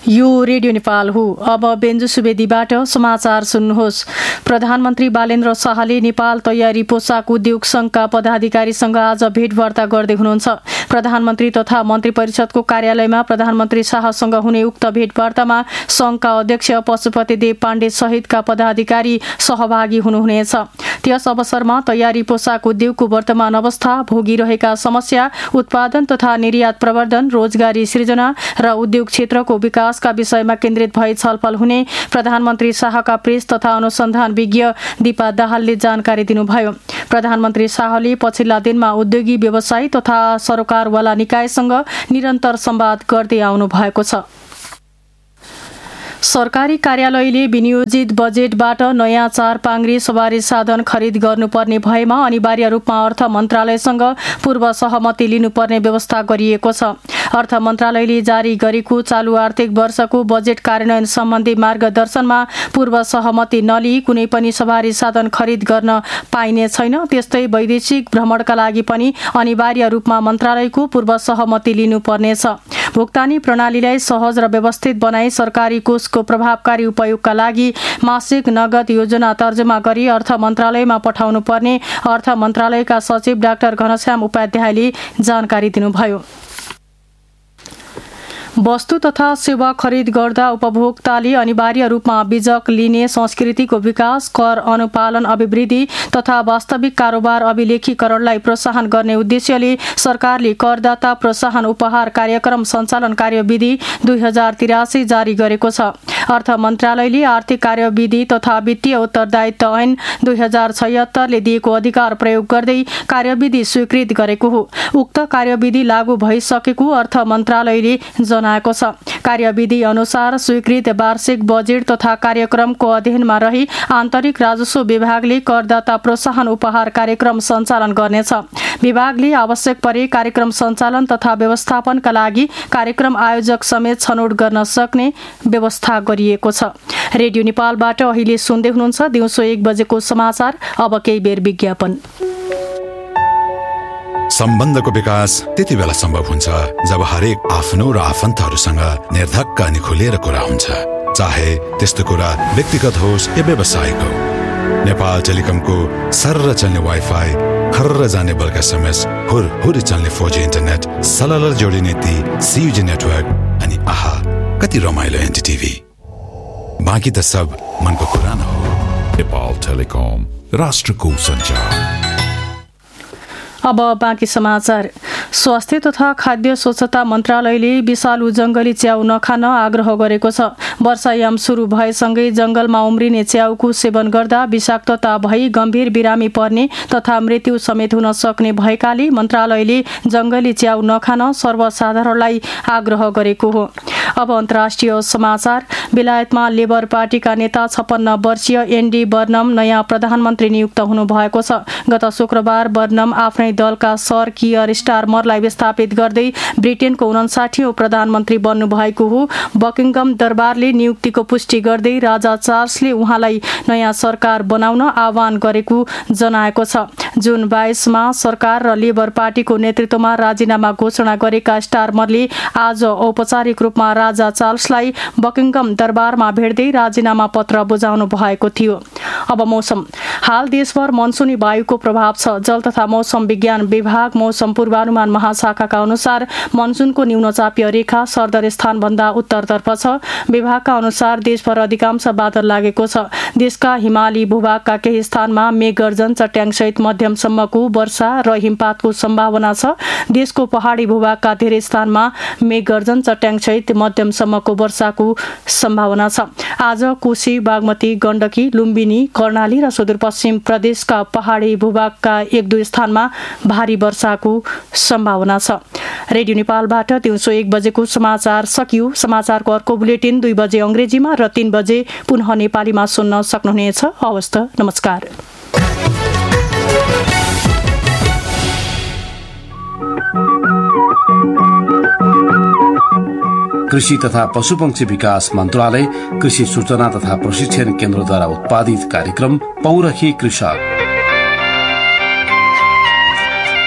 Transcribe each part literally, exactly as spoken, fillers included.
यो रेडियो नेपाल हो। अब बेन्जु सुवेदीबाट समाचार सुन्नुहोस्। प्रधानमन्त्री बालेन्द्र शाहले नेपाल तयारी पोसाक उद्योग संघका पदाधिकारीसँग आज भेटवार्ता गर्दै हुनुहुन्छ। प्रधानमन्त्री तथा मन्त्री परिषदको कार्यालयमा प्रधानमन्त्री शाहसँग हुने उक्त भेटवार्तामा संघका अध्यक्ष पशुपति देव पाण्डे सहितका पदाधिकारी सहभागी हुनुहुनेछ। त्यस अवसरमा तयारी पोसाक उद्योगको वर्तमान अवस्था, भोगिरहेका समस्या, उत्पादन तथा निर्यात प्रवर्धन, रोजगारी सृजना र उद्योग क्षेत्रको विकासका विषयमा केन्द्रित भई छलफल हुने प्रधानमन्त्री शाहका प्रेस तथा अनुसन्धान विज्ञ दीपा दाहालले जानकारी दिनुभयो। प्रधानमन्त्री शाहले पछिल्ला दिनमा उद्योगी व्यवसायी तथा सरकारवाला निकायसँग निरन्तर संवाद गर्दै आउनु भएको छ। सरकारी कार्यालयले विनियोजित बजेटबाट नयाँ चार पाङ्ग्री सवारी साधन खरिद गर्नुपर्ने भएमा अनिवार्य रूपमा अर्थ मन्त्रालयसँग पूर्व सहमति लिनुपर्ने व्यवस्था गरिएको छ। अर्थ मन्त्रालयले जारी गरेको चालू आर्थिक वर्षको बजेट कार्यान्वयन सम्बन्धी मार्गदर्शनमा पूर्व सहमति नलिई कुनै पनि सवारी साधन खरिद गर्न पाइने छैन। त्यस्तै वैदेशिक भ्रमणका लागि पनि अनिवार्य रूपमा मन्त्रालयको पूर्व सहमति लिनुपर्नेछ। भुक्तानी प्रणालीलाई सहज र व्यवस्थित बनाई सरकारी कोषको प्रभावकारी उपयोगका लागि मासिक नगद योजना तर्जुमा गरी अर्थ मन्त्रालयमा पठाउनु पर्ने अर्थ मन्त्रालयका सचिव डाक्टर घनश्याम उपाध्यायले जानकारी दिनुभयो। वस्तु तथा सेवा खरिद गर्दा उपभोक्ताले अनिवार्य रूपमा बिजक लिने संस्कृतिको विकास, कर अनुपालन अभिवृद्धि तथा वास्तविक कारोबार अभिलेखीकरणलाई प्रोत्साहन गर्ने उद्देश्यले सरकारले करदाता प्रोत्साहन उपहार कार्यक्रम सञ्चालन कार्यविधि दुई हजार तिरासी जारी गरेको छ। अर्थ मन्त्रालयले आर्थिक कार्यविधि तथा वित्तीय उत्तरदायित्व ऐन दुई हजार छयत्तरले दिएको अधिकार प्रयोग गर्दै कार्यविधि स्वीकृत गरेको हो। उक्त कार्यविधि लागू भइसकेको अर्थ मन्त्रालयले जनाएको छ। कार्यविधि अनुसार स्वीकृत वार्षिक बजेट तथा कार्यक्रमको अध्ययनमा रही आन्तरिक राजस्व विभागले करदाता प्रोत्साहन उपहार कार्यक्रम सञ्चालन गर्नेछ। विभागले आवश्यक परे कार्यक्रम सञ्चालन तथा व्यवस्थापनका लागि कार्यक्रम आयोजक समेत छनौट गर्न सक्ने व्यवस्था गरिएको छ। रेडियो नेपालबाट अहिले सुन्दै हुनुहुन्छ दिउँसो एक बजेको समाचार। अब केही बेर विज्ञापन। सम्बन्धको विकास त्यति बेला सम्भव हुन्छ जब हरेक आफ्नो र आफन्तहरूसँग निर्धक्क अनि खुलेर कुरा हुन्छ, चाहे त्यस्तो कुरा व्यक्तिगत होस् या व्यावसायिक हो। नेपाल टेलिकमको सर्र चल्ने वाइफाई, खर्र जाने बल्क एसएमएस, हुर हुरी चल्ने फोर जी इन्टरनेट, सलल जोडिने ती सियुजी नेटवर्क अनि आहा कति रमाइलो एनटिटिभी। बाँकी त सब मनको कुरा न हो। नेपाल टेलिकम, राष्ट्रको सञ्चार। अब बाँकी समाचार। स्वास्थ्य तथा खाद्य स्वच्छता मन्त्रालयले विषालु जंगली च्याउ नखान आग्रह गरेको छ। वर्षायाम सुरु भएसँगै जंगलमा उम्रिने च्याउको सेवन गर्दा विषाक्तता भई गम्भीर बिरामी पर्ने तथा मृत्यु समेत हुन सक्ने भएकाले मन्त्रालयले जंगली च्याउ नखान सर्वसाधारणलाई आग्रह गरेको हो। अब अन्तर्राष्ट्रिय समाचार। बेलायतमा लेबर पार्टीका नेता छप्पन्न वर्षीय एन्डी बर्नम नयाँ प्रधानमन्त्री नियुक्त हुनु भएको छ। गत शुक्रबार बर्नम आफ्नै दलका सर कियर स्टारमरलाई विस्थापित गर्दै ब्रिटेनको उनासाठीऔं प्रधानमन्त्री बन्नु भएको हो। बकिङगम दरबारले नियुक्तिको पुष्टि गर्दै राजा चार्ल्सले उहाँलाई नयाँ सरकार बनाउन आह्वान गरेको जनाएको छ। जुन बाइसमा सरकार र लेबर पार्टीको नेतृत्वमा राजीनामा घोषणा गरेका स्टारमरले आज औपचारिक रूपमा राजा चार्ल्सलाई बकिङगम दरबारमा भेट्दै राजीनामा पत्र बुझाउनु भएको थियो। अब मौसम। हाल देशभर मनसुनी वायुको प्रभाव छ। जल तथा मौसम विज्ञान विभाग मौसम पूर्वानुमान महाशाखाका अनुसार मनसुनको न्यूनचापीय रेखा सरदर स्थानभन्दा उत्तरतर्फ छ। विभागका अनुसार देशभर अधिकांश बादल लागेको छ। देशका हिमाली भूभागका केही स्थानमा मेघगर्जन, चट्याङसहित मध्यमसम्मको वर्षा र हिमपातको सम्भावना छ। देशको पहाडी भूभागका धेरै स्थानमा मेघगर्जन, चट्याङसहित मध्यमसम्मको वर्षाको सम्भावना छ। आज कोशी, बागमती, गण्डकी, लुम्बिनी, कर्णाली र सुदूरपश्चिम प्रदेशका पहाडी भूभागका एक दुई स्थानमा भारी वर्षाको सम्भावना छ। रेडियो नेपालबाट दिउँसो एक बजेको समाचार सकियो। समाचारको अर्को बुलेटिन दुई बजे अंग्रेजीमा र तीन बजे पुनः नेपालीमा सुन्न सक्नुहुनेछ। हवस् त, नमस्कार। कृषि तथा पशुपक्षी विकास मन्त्रालय, कृषि सूचना तथा प्रशिक्षण केन्द्रद्वारा उत्पादित कार्यक्रम पौरखी कृषक।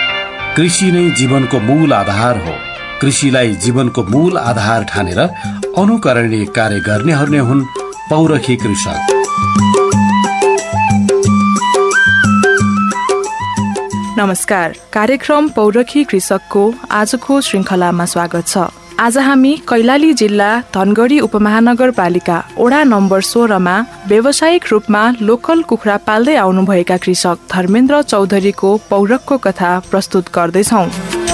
कृषि नै जीवनको मूल आधार हो। कृषिलाई जीवनको मूल आधार ठानेर अनुकरणीय कार्य गर्नेहरू नै हुन् पौरखी कृषक। नमस्कार, कार्यक्रम पौरखी कृषकको आजको श्रृङ्खलामा स्वागत छ। आज हामी कैलाली जिल्ला धनगढी उपमहानगरपालिका वडा नम्बर सोह्रमा व्यावसायिक रूपमा लोकल कुखुरा पाल्दै आउनुभएका कृषक धर्मेन्द्र चौधरीको पौरखको कथा प्रस्तुत गर्दैछौँ।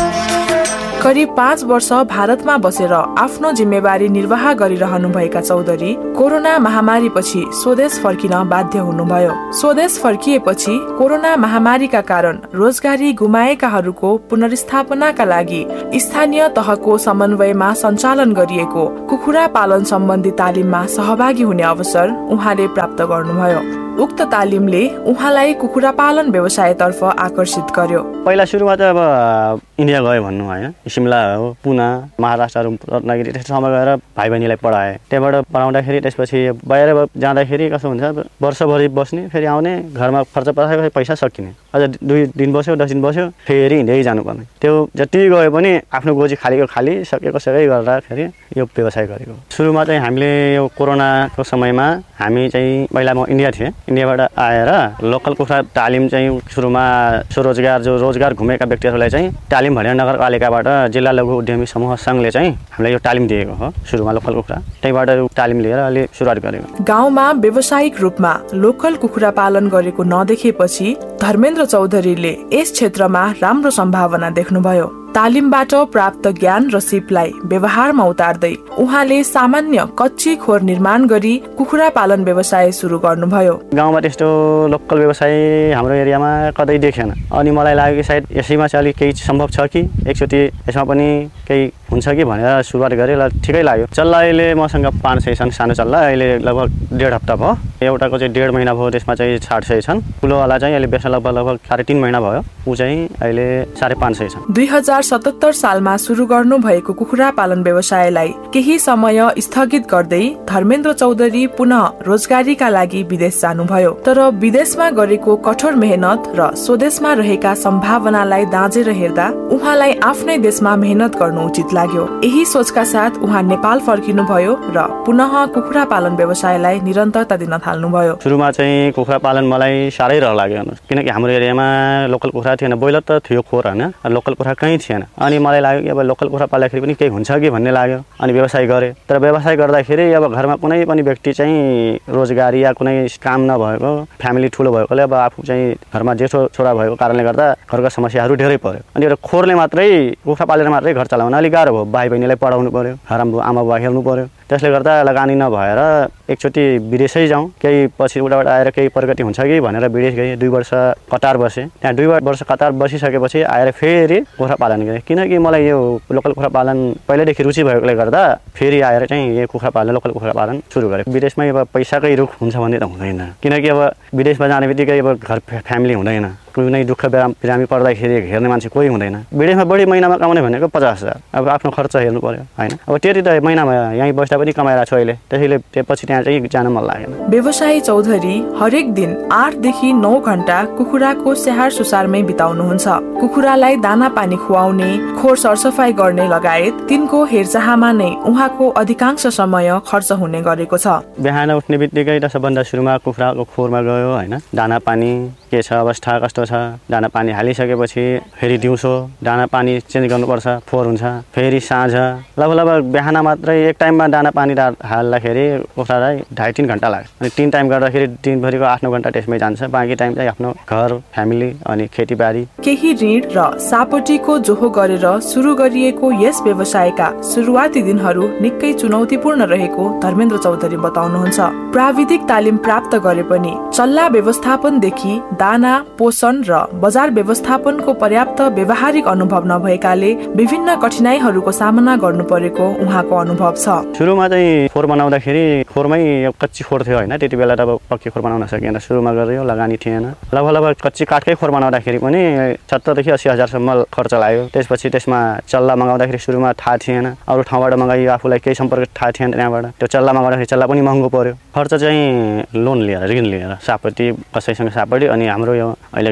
करिब पाँच वर्ष भारतमा बसेर आफ्नो जिम्मेवारी निर्वाह गरिरहनुभएका चौधरी कोरोना महामारीपछि स्वदेश फर्किन बाध्य हुनुभयो। स्वदेश फर्किएपछि कोरोना महामारीका कारण रोजगारी गुमाएकाहरूको पुनर्स्थापनाका लागि स्थानीय तहको समन्वयमा सञ्चालन गरिएको कुखुरा पालन सम्बन्धी तालिममा सहभागी हुने अवसर उहाँले प्राप्त गर्नुभयो। उक्त तालिमले उहाँलाई कुखुरा पालन व्यवसायतर्फ आकर्षित गर्यो। पहिला सुरुमा त अब इन्डिया गयो भन्नु होइन, सिमला हो, पुना, महाराष्ट्र, रत्नगिरी त्यस्तो ठाउँमा गएर भाइ बहिनीलाई पढाएँ। त्यहाँबाट पढाउँदाखेरि त्यसपछि बाहिर जाँदाखेरि कस्तो हुन्छ, वर्षभरि बस्ने, फेरि आउने, घरमा खर्च पर्दाखेरि पैसा सकिने, अझ दुई दिन बस्यो दस दिन बस्यो फेरि हिँड्दै जानुपर्ने। त्यो जति गयो पनि आफ्नो गोजी खालीको खाली सकेको सबै गर्दाखेरि यो व्यवसाय गरेको। सुरुमा चाहिँ हामीले यो कोरोनाको समयमा हामी चाहिँ पहिला म इन्डिया थिएँ, इन्डियाबाट आएर लोकल कुखुरा तालिम चाहिँ सुरुमा स्वरोजगार जो रोजगार घुमेका व्यक्तिहरूलाई चाहिँ तालिम भनेर नगरपालिकाबाट जिल्ला लघु उद्यमी समूह सङ्घले चाहिँ हामीलाई यो तालिम दिएको हो। सुरुमा लोकल कुखुरा त्यहीबाट तालिम लिएर अहिले सुरुवात गरेको। गाउँमा व्यावसायिक रूपमा लोकल कुखुरा पालन गरेको नदेखेपछि धर्मेन्द्र चौधरीले यस क्षेत्रमा राम्रो सम्भावना देख्नुभयो। तालिमबाट प्राप्त ज्ञान र सिपलाई व्यवहारमा उतार्दै उहाँले सामान्य कच्ची खोर निर्माण गरी कुखुरा पालन व्यवसाय सुरु गर्नुभयो। गाउँमा त्यस्तो लोकल व्यवसाय हाम्रो एरियामा कतै देखेन, अनि मलाई लाग्यो कि सायद यसैमा चाहिँ अलिक केही सम्भव छ कि एकचोटि यसमा पनि केही हुन्छ कि भनेर सुरुवात गरेँ। ल ठिकै लाग्यो। चल्ला अहिले मसँग पाँच सय छन्, सानो चल्ला अहिले लगभग डेढ हप्ता भयो, एउटाको चाहिँ डेढ महिना भयो, त्यसमा चाहिँ साठ सय छन्। ठुलोवाला चाहिँ अहिले बेच्न लगभग लगभग साढे तिन महिना भयो, ऊ चाहिँ अहिले साढे पाँच सय छन्। दुई हजार सतहत्तर सालमा सुरु गर्नु भएको कुखुरा पालन व्यवसायलाई केही समय स्थगित गर्दै धर्मेन्द्र चौधरी पुनः रोजगारीका लागि विदेश जानुभयो। तर विदेशमा गरेको कठोर मेहनत र स्वदेशमा रहेका सम्भावनालाई दाँजेर हेर्दा उहाँलाई आफ्नै देशमा मेहनत गर्नु उचित लाग्यो। यही सोचका साथ उहाँ नेपाल फर्किनु भयो र पुनः कुखुरा पालन व्यवसायलाई निरन्तरता दिन थाल्नुभयो। सुरुमा चाहिँ कुखुरा पालन मलाई साह्रै रह लाग्यो, किनकि हाम्रो एरियामा लोकल कुखुरा थिएन, ब्रोइलर त थियो खोर होइन, लोकल कुखुरा कहीँ थिएन। अनि मलाई लाग्यो कि अब लोकल कुखुरा पाल्दाखेरि पनि केही हुन्छ कि भन्ने लाग्यो, अनि व्यवसाय गरेँ। तर व्यवसाय गर्दाखेरि अब घरमा कुनै पनि व्यक्ति चाहिँ रोजगारी या कुनै काम नभएको, फ्यामिली ठुलो भएकोले अब आफू चाहिँ घरमा जेठो छोरा भएको कारणले गर्दा घरका समस्याहरू धेरै पर्यो। अनि एउटा खोरले मात्रै कुखुरा पालेर मात्रै घर चलाउन अलिक गाह्रो भयो। भाइ बहिनीलाई पढाउनु पर्यो, हराम आमा बुवा हेर्नु पर्यो, त्यसले गर्दा लगानी नभएर एकचोटि विदेशै जाउँ, केही पछि उताबाट आएर केही प्रगति हुन्छ कि भनेर विदेश गएँ। दुई वर्ष कतार बसेँ। त्यहाँ दुई वर्ष कतार बसिसकेपछि आएर फेरि कुखुरा पालन गरेँ, किनकि मलाई यो लोकल कुखुरा पालन पहिल्यैदेखि रुचि भएकोले गर्दा फेरि आएर चाहिँ यो कुखुरा पालन लोकल कुखुरा पालन सुरु गरेँ। विदेशमा अब पैसाकै रुख हुन्छ भन्ने त हुँदैन, किनकि अब विदेशमा जाने बित्तिकै अब घर फ्यामिली हुँदैन, कुनै दुःख बिरामी पर्दाखेरि हेर्ने मान्छे कोही हुँदैन। विदेशमा बढी महिनामा कमाउने भनेको पचास हजार, अब आफ्नो खर्च हेर्नु पर्यो होइन। अब त्यति त महिनामा यहीँ बस्दा पनि कमाइरहेको छु अहिले, त्यसैले त्यसपछि त्यहाँ चाहिँ जान मन लागेन। व्यवसायी चौधरी हरेक दिन आठदेखि नौ घण्टा कुखुराको स्याहार सुसारमै बिताउनुहुन्छ। कुखुरालाई दाना पानी खुवाउने, खोर सरसफाई गर्ने लगायत तिनको हेरचाहमा नै उहाँको अधिकांश समय खर्च हुने गरेको छ। बिहान उठ्ने बित्तिकै त सबभन्दा सुरुमा कुखुराको खोरमा गयो होइन, दाना पानी के छ अवस्था कस्तो छ, दाना पानी हालिसकेपछि फेरि दिउँसो दाना पानी चेन्ज गर्नुपर्छ, फोहोर हुन्छ, फेरि साँझ लगभग लगभग बिहान मात्रै एक टाइममा दाना पानी हाल्दाखेरि कुखुरालाई ढाई तिन घन्टा लाग्छ। अनि तिन टाइम गर्दाखेरि दिनभरिको आठ नौ घन्टा त्यसमै जान्छ, बाँकी टाइम चाहिँ आफ्नो घर फ्यामिली अनि खेतीबारी। केही ऋण र सापटीको जोहो गरेर सुरु गरिएको यस व्यवसायका सुरुवाती दिनहरू निकै चुनौतीपूर्ण रहेको धर्मेन्द्र चौधरी बताउनुहुन्छ। प्राविधिक तालिम प्राप्त गरे पनि चल्ला व्यवस्थापनदेखि दाना पोषण र बजार व्यवस्थापनको पर्याप्त व्यवहारिक अनुभव नभएकाले विभिन्न कठिनाइहरूको सामना गर्नु परेको उहाँको अनुभव छ। सुरुमा चाहिँ खोर बनाउँदाखेरि खोरमै कच्ची खोर थियो होइन, त्यति बेला त अब पक्की खोर बनाउन सकिएन, सुरुमा गरियो, लगानी थिएन। लगभग लगभग कच्ची काठकै खोर बनाउँदाखेरि पनि सत्तरदेखि अस्सी हजारसम्म खर्च लाग्यो। त्यसपछि त्यसमा चल्ला मगाउँदाखेरि सुरुमा थाहा थिएन, अरू ठाउँबाट मगाइयो, आफूलाई केही सम्पर्क थाहा थिएन त्यहाँबाट, त्यो चल्ला मगाउँदाखेरि चल्ला पनि महँगो पर्यो। खर्च चाहिँ लोन लिएर ऋण लिएर सापटी कसैसँग सापटी, अनि हाम्रो यो अहिले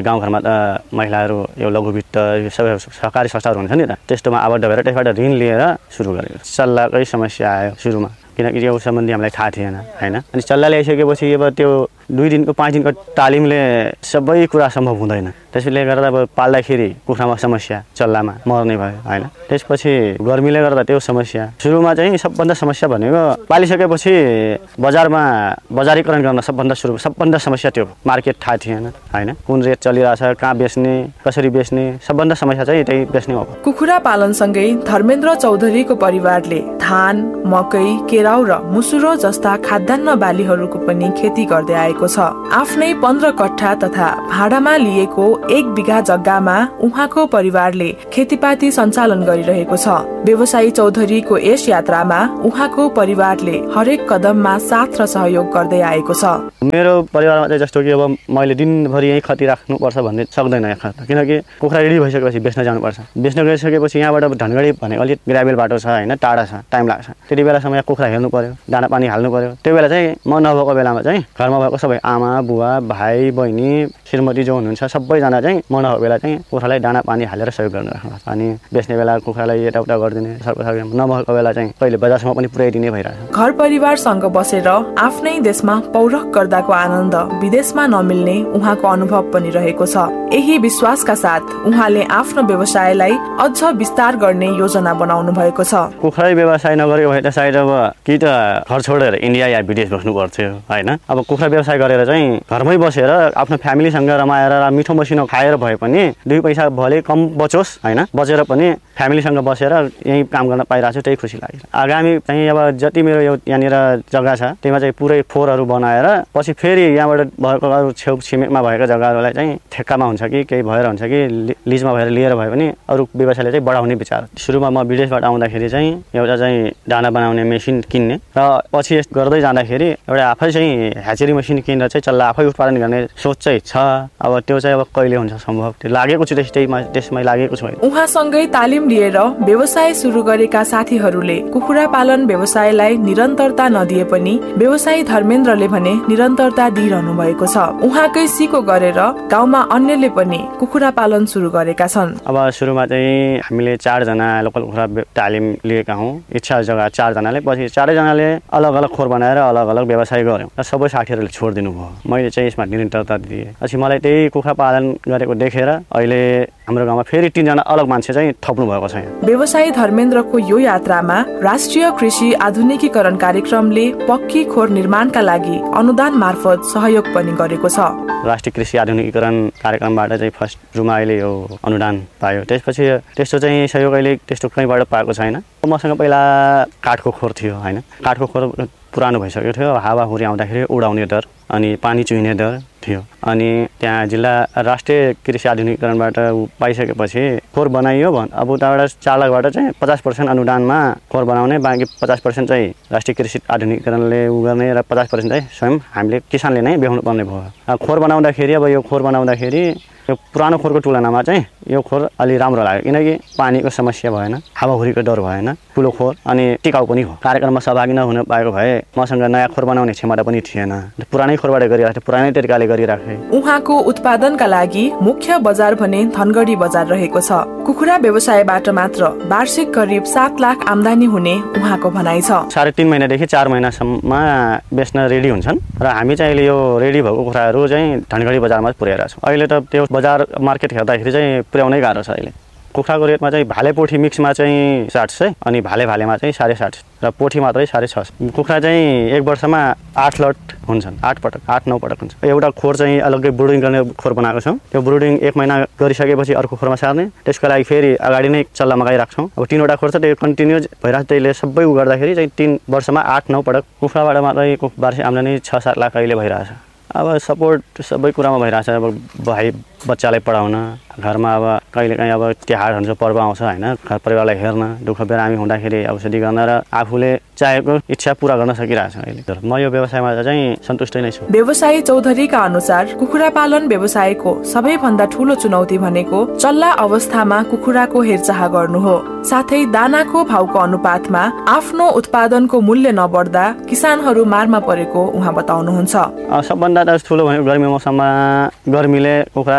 गाउँघरमा त महिलाहरू यो लघु वित्त यो सबै सहकारी संस्थाहरू हुन्छ नि त त्यस्तोमा आबद्ध भएर त्यसबाट ऋण लिएर सुरु गरेको चल्लाकै समस्या आयो सुरुमा किनकि यो सम्बन्धी हामीलाई थाहा थिएन हैन अनि चल्ला ल्याइसकेपछि अब त्यो दुई दिनको पाँच दिनको तालिमले सबै कुरा सम्भव हुँदैन त्यसैले गर्दा अब पाल्दाखेरि कुखुरामा समस्या चल्लामा मर्ने भयो हैन त्यसपछि गर्मीले गर्दा त्यो समस्या सुरुमा चाहिँ सबभन्दा समस्या भनेको पालिसकेपछि बजारमा बजारीकरण गर्न सबभन्दा सुरु सबभन्दा समस्या त्यो मार्केट थाहा थिएन हैन कुन रेट चलिरहेछ कहाँ बेच्ने कसरी बेच्ने सबभन्दा समस्या चाहिँ त्यही बेच्ने हो कुखुरा पालनसँगै धर्मेन्द्र चौधरीको परिवारले धान मकै केराउ र मुसुरो जस्ता खाद्यान्न बालीहरूको पनि खेती गर्दै आएको छ आफ्नै पन्ध्र कट्ठा तथा भाडामा लिएको एक बिघा जग्गामा उहाँको परिवारले खेतीपाती सञ्चालन गरिरहेको छ व्यवसायी चौधरीको यस यात्रामा उहाँको परिवारले हरेक कदममा साथ र सहयोग गर्दै आएको छ मेरो परिवारमा चाहिँ जस्तो कि अब मैले दिनभरि यही खती राख्नुपर्छ भन्ने सक्दैन किनकि कुखुरा रेडी भइसकेपछि बेच्न जानुपर्छ बेच्न गइसकेपछि यहाँबाट धनगढी भनेको अलिक ग्राभेल बाटो छ हैन टाढा छ टाइम लाग्छ त्यति बेलासम्म कुखुरा हेर्नु पर्यो दाना पानी हाल्नु पर्यो त्यो बेला चाहिँ म नभएको बेलामा चाहिँ घरमा भएको सबै आमा बुवा भाइ बहिनी श्रीमती जो हुनुहुन्छ सबैजना चाहिँ म नभएको बेला चाहिँ कुखुरालाई दाना पानी हालेर सहयोग गर्न राख्नु अनि बेच्ने बेला कुखुरालाई यताउता गरिदिने सर्वसाधारण नभएको बेला चाहिँ कहिले बजारसम्म पनि पुर्याइदिने भइरहेछ घर परिवारसँग बसेर आफ्नै देशमा पौरख गर्दाको आनन्द विदेशमा नमिल्ने उहाँको अनुभव पनि रहेको छ यही विश्वासका साथ उहाँले आफ्नो व्यवसायलाई अझ विस्तार गर्ने योजना बनाउनु भएको छ कुखुरा व्यवसाय नगरेको भए त सायद अब कि त घर छोडेर इन्डिया या विदेश बस्नु पर्थ्यो हैन अब कुखुरा व्यवसाय गरेर चाहिँ घरमै बसेर आफ्नो फ्यामिलीसँग रमाएर मिठो मसिनो खाएर भए पनि दुई पैसा भले कम बचोस् हैन बचेर पनि फ्यामिलीसँग बसेर यही काम गर्न पाइरहेको छु त्यही खुसी लाग्छ आगामी चाहिँ अब जति मेरो यो यहाँनिर जग्गा छ त्यसमा चाहिँ पुरै फोरहरू बनाएर पछि फेरि यहाँबाट भएको अरू छेउ छिमेकमा भएको जग्गाहरूलाई चाहिँ ठेक्कामा हुन्छ कि केही भएर हुन्छ कि लिजमा भएर लिएर भए पनि अरू व्यवसायले चाहिँ बढाउने विचार सुरुमा म विदेशबाट आउँदाखेरि चाहिँ एउटा चाहिँ दाना बनाउने मेसिन किन्ने र पछि गर्दै जाँदाखेरि एउटा आफै चाहिँ ह्याचेरी मेसिन किनेर चाहिँ चल्ला आफै उत्पादन गर्ने सोच चाहिँ छ अब त्यो चाहिँ अब कहिले हुन्छ सम्भव त्यो लागेको छु त्यसैमा त्यसमै लागेको छु उहाँसँगै तालिम लिएर व्यवसाय सुरु गरेका साथीहरूले कुखुरा पालन व्यवसायलाई निरन्तरता नदिए पनि व्यवसायी धर्मेन्द्रले भने निरन्तरता दिइरहनु भएको छ उहाँकै सिको गरेर गाउँमा अन्यले पनि कुखुरा पालन सुरु गरेका छन् अब सुरुमा चाहिँ हामीले चारजना लोकल कुखुरा तालिम लिएका हौँ इच्छा जग्गा चारजनाले पछि चारैजनाले अलग अलग खोर बनाएर अलग अलग व्यवसाय गर्यौँ र सबै साथीहरूले छोडिदिनु भयो मैले चाहिँ यसमा निरन्तरता दिएँ पछि मलाई त्यही कुखुरा पालन गरेको देखेर अहिले हाम्रो गाउँमा फेरि तीनजना अलग मान्छे चाहिँ थप्नु भएको छ व्यवसायी धर्मेन्द्रको यो यात्रामा राष्ट्रिय कृषि आधुनिकीकरण कार्यक्रमले पक्की खोर निर्माणका लागि अनुदान मार्फत सहयोग पनि गरेको छ राष्ट्रिय कृषि आधुनिकीकरण कार्यक्रमबाट चाहिँ फर्स्ट रुमा अहिले यो अनुदान पायो त्यसपछि त्यस्तो चाहिँ सहयोग अहिले त्यस्तो कहीँबाट पाएको छैन मसँग पहिला काठको खोर थियो हैन काठको खोर पुरानो भइसकेको थियो हावाहुरी आउँदाखेरि उडाउने डर अनि पानी चुहिने डर थियो अनि त्यहाँ जिल्ला राष्ट्रिय कृषि आधुनिकीकरणबाट पाइसकेपछि खोर बनाइयो भन् अब उताबाट चार लाखबाट चाहिँ पचास पर्सेन्ट अनुदानमा खोर बनाउने बाँकी पचास पर्सेन्ट चाहिँ राष्ट्रिय कृषि आधुनिकीकरणले उ गर्ने र पचास पर्सेन्ट चाहिँ स्वयं हामीले किसानले नै बेहोर्नु पर्ने भयो खोर बनाउँदाखेरि अब यो खोर बनाउँदाखेरि यो पुरानो खोरको तुलनामा चाहिँ यो खोर अलि राम्रो लाग्यो किनकि पानीको समस्या भएन हावाहुरीको डर भएन ठुलो खोर अनि टिकाउ पनि हो कार्यक्रममा सहभागी नहुन पाएको भए मसँग नयाँ खोर बनाउने क्षमता पनि थिएन पुरानै खोरबाट गरिराखे पुरानै तरिकाले गरिराखे उहाँको उत्पादनका लागि मुख्य बजार भने धनगढी बजार रहेको छ कुखुरा व्यवसायबाट मात्र वार्षिक करिब सात लाख आम्दानी हुने उहाँको भनाइ छ साढे तीन महिनादेखि चार महिनासम्म बेच्न रेडी हुन्छन् र हामी चाहिँ अहिले यो रेडी भएको कुखुराहरू चाहिँ धनगढी बजारमा पुर्याइरहेको छौँ अहिले त त्यो बजार मार्केट हेर्दाखेरि चाहिँ पुर्याउनै गाह्रो छ अहिले कुखुराको रेटमा चाहिँ भाले पोठी मिक्समा चाहिँ साठ सय अनि भाले भालेमा चाहिँ साढे साठ र पोठी मात्रै साढे छ सय कुखुरा चाहिँ एक वर्षमा आठ लट हुन्छन् आठ पटक आठ नौ पटक हुन्छ एउटा खोर चाहिँ अलग्गै ब्रुडिङ गर्ने खोर बनाएको छौँ त्यो ब्रुडिङ एक महिना गरिसकेपछि अर्को खोरमा सार्ने त्यसको लागि फेरि अगाडि नै चल्ला मगाइराख्छौँ अब तिनवटा खोर छ त्यो कन्टिन्यू भइरहेको त्यसले सबै उ गर्दाखेरि चाहिँ तिन वर्षमा आठ नौ पटक कुखुराबाट मात्रै वार्षिक आम्दानी छ सात लाख अहिले भइरहेछ अब सपोर्ट सबै कुरामा भइरहेछ अब भाइ बच्चालाई पढाउन घरमा अब कहिलेकाहीँ अब तिहार हुन्छ पर्व आउँछ होइन घर परिवारलाई हेर्न दुःख बिरामी हुँदाखेरि औषधि गर्न र आफूले चाहेको इच्छा पूरा गर्न सकिरहेछ अहिले म यो व्यवसायमा चाहिँ सन्तुष्टै नै छु व्यवसायी चौधरीका अनुसार कुखुरा पालन व्यवसायको सबैभन्दा ठूलो चुनौती भनेको चल्ला अवस्थामा कुखुराको हेरचाह गर्नु हो साथै दानाको भाउको अनुपातमा आफ्नो उत्पादनको मूल्य नबढ्दा किसानहरू मारमा परेको उहाँ बताउनुहुन्छ सबभन्दा ठूलो भनेको गर्मी मौसममा गर्मीले कुखुरा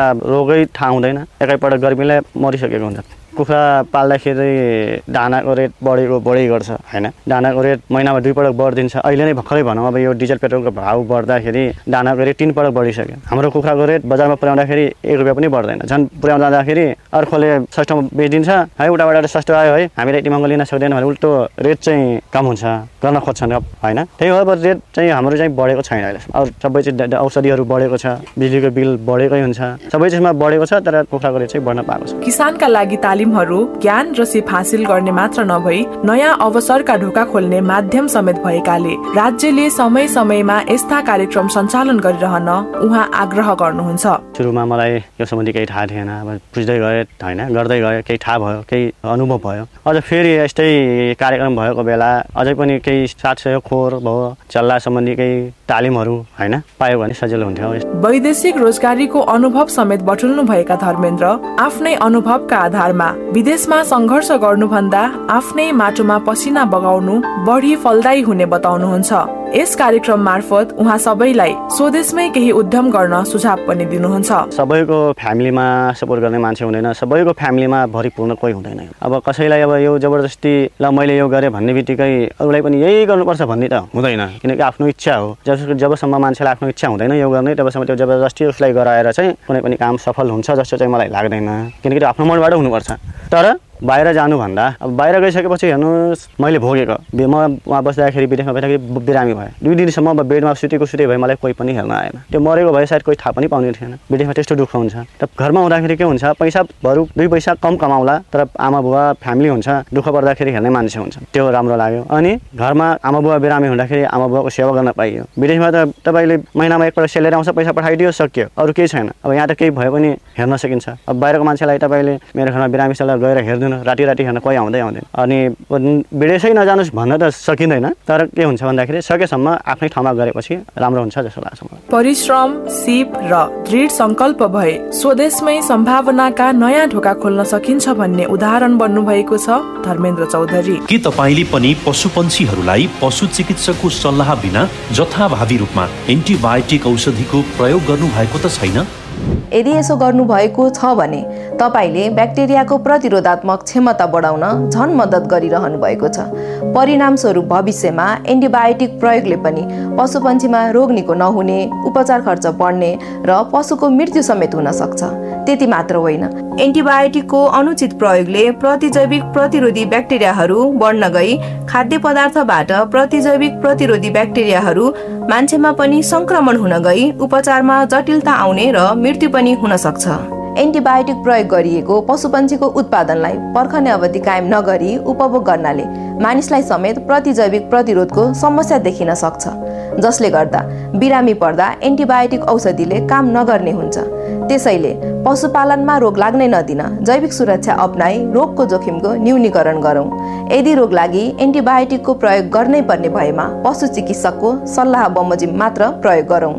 रोगै थाहा हुँदैन, एकैपटक गर्मीले मरिसकेको हुन्छ। कुखुरा पाल्दाखेरि दानाको रेट बढेको बढै गर्छ होइन, दानाको रेट महिनामा दुई पटक बढिदिन्छ। अहिले नै भर्खरै भनौँ अब यो डिजल पेट्रोलको भाउ बढ्दाखेरि दानाको रेट तिन पटक बढिसक्यो। हाम्रो कुखुराको रेट बजारमा पुर्याउँदाखेरि एक रुपियाँ पनि बढ्दैन, झन् पुर्याउँदा जाँदाखेरि अर्कोले सस्तोमा बेचिदिन्छ है, उताबाट सस्तो आयो है हामीले यति महँगो लिन सक्दैन भने उल्टो रेट चाहिँ कम हुन्छ, गर्न खोज्छन् होइन। त्यही हो अब रेट चाहिँ हाम्रो चाहिँ बढेको छैन अहिले। अरू सबै चिज औषधिहरू बढेको छ, बिजुलीको बिल बढेकै हुन्छ, सबै चिजमा बढेको छ, तर कुखुराको रेट चाहिँ बढ्न पाएको छ। किसानका लागि तालिमहरू ज्ञान र सिप हासिल गर्ने मात्र नभई नयाँ अवसरका ढोका खोल्ने माध्यम समेत भएकाले राज्यले समय समयमा यस्ता कार्यक्रम सञ्चालन गरिरहन उहाँ आग्रह गर्नुहुन्छ। सुरुमा मलाई यो सम्बन्धी केही थाहा थिएन, अब बुझ्दै गएँ होइन, गर्दै गएँ, केही थाहा भयो, केही अनुभव भयो। अझ फेरि यस्तै कार्यक्रम भएको बेला अझै पनि केही साथ सहयोग खोर भयो, चल्ला सम्बन्धी केही तालिमहरू होइन पायो भने सजिलो हुन्थ्यो। वैदेशिक रोजगारीको अनुभव समेत बटुल्नु भएका धर्मेन्द्र आफ्नै अनुभवका आधारमा विदेशमा सङ्घर्ष गर्नुभन्दा आफ्नै माटोमा पसिना बगाउनु बढी फलदायी हुने बताउनुहुन्छ। यस कार्यक्रम मार्फत उहाँ सबैलाई स्वदेशमै केही उद्यम गर्न सुझाव पनि दिनुहुन्छ। सबैको फ्यामिलीमा सपोर्ट गर्ने मान्छे हुँदैन, सबैको फ्यामिलीमा भरिपूर्ण कोही हुँदैन। अब कसैलाई अब यो जबरजस्ती ल मैले यो गरेँ भन्ने बित्तिकै अरूलाई पनि यही गर्नुपर्छ भन्ने त हुँदैन, किनकि आफ्नो इच्छा हो। जब जबसम्म मान्छेलाई आफ्नो इच्छा हुँदैन यो गर्ने तबसम्म त्यो जबरजस्ती उसलाई गराएर चाहिँ कुनै पनि काम सफल हुन्छ जस्तो चाहिँ मलाई लाग्दैन, किनकि आफ्नो मनबाट हुनुपर्छ। तर बाहिर जानुभन्दा अब बाहिर गइसकेपछि हेर्नुहोस् मैले भोगेको म वहाँ बस्दाखेरि विदेशमा बैठकखेरि बिरामी भएँ, दुई दिनसम्म अब बेडमा सुतेको सुते भए मलाई कोही पनि हेर्न आएन। त्यो मरेको भए सायद कोही थाहा पनि पाउने थिएन। विदेशमा त्यस्तो दुःख हुन्छ। त घरमा हुँदाखेरि के हुन्छ, पैसा बरु दुई पैसा कम कमाउला तर आमा बुवा फ्यामिली हुन्छ, दुःख पर्दाखेरि हेर्ने मान्छे हुन्छ, त्यो राम्रो लाग्यो। अनि घरमा आमा बुवा बिरामी हुँदाखेरि आमा बुवाको सेवा गर्न पाइयो। विदेशमा त तपाईँले महिनामा एकपल्ट सेलेरी आउँछ, पैसा पठाइदियो, सक्यो, अरू केही छैन। अब यहाँ त केही भयो पनि हेर्न सकिन्छ। अब बाहिरको मान्छेलाई तपाईँले मेरो घरमा बिरामी छ गएर हेरिदिनु, राति राति हेर्न कोही आउँदै आउँदैन। अनि विदेशै नजानुहोस् भन्न त सकिँदैन, तर के हुन्छ भन्दाखेरि सकेसम्म आफ्नै ठाउँमा गरेपछि राम्रो हुन्छ जस्तो लाग्छ मलाई। परिश्रम, सिप र दृढ संकल्प भए स्वदेशमै सम्भावनाका नयाँ ढोका खोल्न सकिन्छ भन्ने उदाहरण बन्नु भएको छ धर्मेन्द्र चौधरी। के तपाईले पनि पशुपन्छीहरूलाई पशु चिकित्सकको सल्लाह बिना जथाभावी रूपमा एन्टिबायोटिक औषधिको प्रयोग गर्नु भएको त छैन? यदि यसो गर्नुभएको छ भने तपाईले ब्याक्टेरियाको प्रतिरोधात्मक क्षमता बढाउन झन मद्दत गरिरहनु भएको छ। परिणामस्वरूप भविष्यमा एन्टिबायोटिक प्रयोगले पनि पशुपन्छीमा रोग निको नहुने, उपचार खर्च बढ्ने र पशुको मृत्यु समेत हुन सक्छ। त्यति मात्र होइन, एन्टिबायोटिकको अनुचित प्रयोगले प्रतिजैविक प्रतिरोधी ब्याक्टेरियाहरू बढ्न गई खाद्य पदार्थबाट प्रतिजैविक प्रतिरोधी ब्याक्टेरियाहरू मान्छेमा पनि संक्रमण हुन गई उपचारमा जटिलता आउने र मृत्यु पनि हुन सक्छ। एन्टिबायोटिक प्रयोग गरिएको पशुपन्छीको उत्पादनलाई पर्खने अवधि कायम नगरी उपभोग गर्नाले मानिसलाई समेत प्रतिजैविक प्रतिरोधको समस्या देखिन सक्छ, जसले गर्दा बिरामी पर्दा एन्टिबायोटिक औषधिले काम नगर्ने हुन्छ। त्यसैले पशुपालनमा रोग लाग्नै नदिन जैविक सुरक्षा अपनाई रोगको जोखिमको न्यूनीकरण गरौँ। यदि रोग लागि एन्टिबायोटिकको प्रयोग गर्नै पर्ने भएमा पशु चिकित्सकको सल्लाह बमोजिम मात्र प्रयोग गरौँ।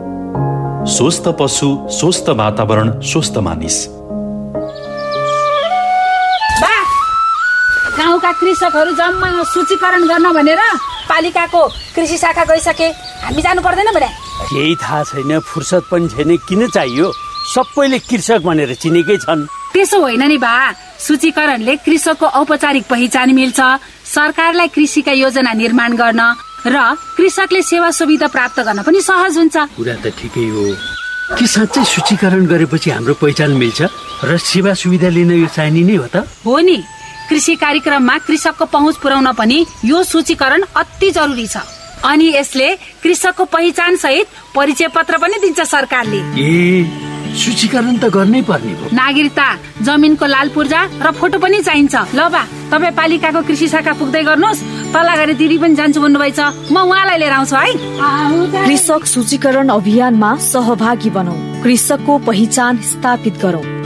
स्वस्थ पशु, स्वस्थ वातावरण, स्वस्थ मानिस। गाउँका कृषकहरू जम्मा सूचीकरण गर्न भनेर पालिकाको कृषि शाखा गइसके, हामी जानु पर्दैन भने? केही थाहा छैन, फुर्सद पनि छैन, किन चाहियो? सबैले कृषक भनेर चिनेकै छन्। त्यसो होइन नि बा, सूचीकरणले कृषकको औपचारिक पहिचान मिल्छ, सरकारलाई कृषिका योजना निर्माण गर्न र कृषकले सेवा सुविधा प्राप्त गर्न पनि सहज हुन्छ। कुरा त ठिकै हो, के साँच्चै सूचीकरण गरेपछि हाम्रो पहिचान मिल्छ र सेवा सुविधा लिन यो चाहिने नै हो त? हो नि, कृषि कार्यक्रममा कृषकको पहुँच पुर्याउन पनि यो सूचीकरण अति जरुरी छ। अनि यसले कृषकको पहिचान सहित परिचय पत्र पनि दिन्छ सरकारले। ए, सूचीकरण त गर्नै पर्ने हो। नागरिकता, जमिनको लाल पूर्जा र फोटो पनि चाहिन्छ। ल बा, तपाईँ पालिकाको कृषि शाखा पुग्दै गर्नुहोस्, तल्लाघारी दिदी पनि जान्छु भन्नुभएछ, म उहाँलाई लिएर आउँछु है। कृषक सूचीकरण अभियानमा सहभागी बनौं, कृषकको पहिचान स्थापित गरौं।